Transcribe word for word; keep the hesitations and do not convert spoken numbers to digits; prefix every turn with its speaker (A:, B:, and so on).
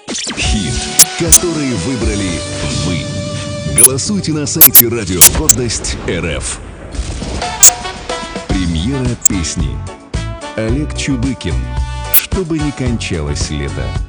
A: Хит, который выбрали вы. Голосуйте на сайте Радио Гордость РФ. Премьера песни. Олег Чубыкин. Чтобы не кончалось лето.